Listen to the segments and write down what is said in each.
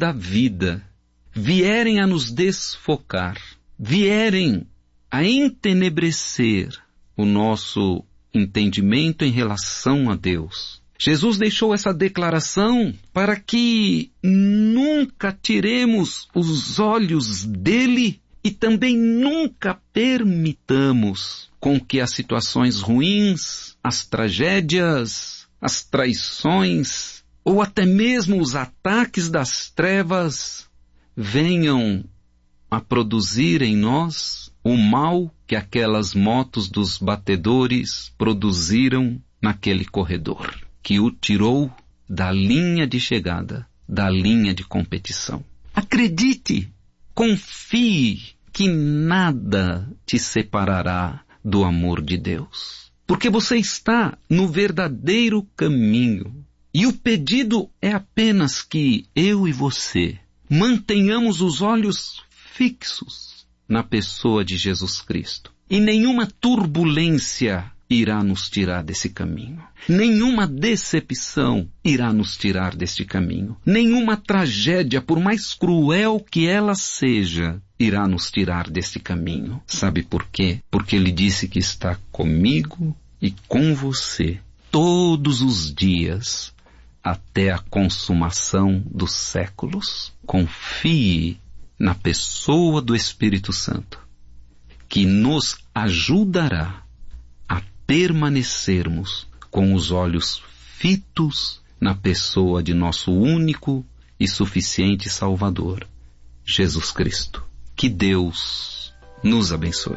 da vida vierem a nos desfocar, vierem a entenebrecer o nosso entendimento em relação a Deus, Jesus deixou essa declaração para que nunca tiremos os olhos dele e também nunca permitamos com que as situações ruins, as tragédias, as traições ou até mesmo os ataques das trevas venham a produzir em nós o mal que aquelas motos dos batedores produziram naquele corredor, que o tirou da linha de chegada, da linha de competição. Acredite, confie que nada te separará do amor de Deus, porque você está no verdadeiro caminho. E o pedido é apenas que eu e você mantenhamos os olhos fixos na pessoa de Jesus Cristo. E nenhuma turbulência irá nos tirar desse caminho. Nenhuma decepção irá nos tirar deste caminho. Nenhuma tragédia, por mais cruel que ela seja, irá nos tirar deste caminho. Sabe por quê? Porque ele disse que está comigo e com você todos os dias até a consumação dos séculos. Confie na pessoa do Espírito Santo, que nos ajudará a permanecermos com os olhos fitos na pessoa de nosso único e suficiente Salvador, Jesus Cristo. Que Deus nos abençoe.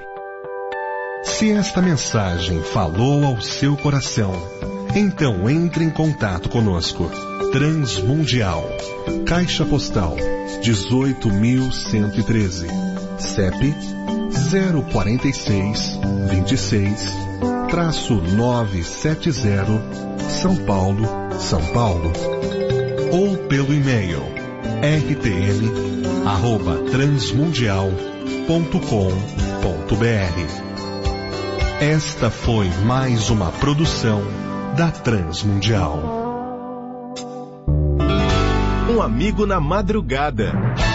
Se esta mensagem falou ao seu coração, então entre em contato conosco. Transmundial, Caixa Postal 18.113, CEP 04626-970, São Paulo, São Paulo. Ou pelo e-mail rtm@transmundial.com.br. Esta foi mais uma produção da Transmundial. Um amigo na madrugada.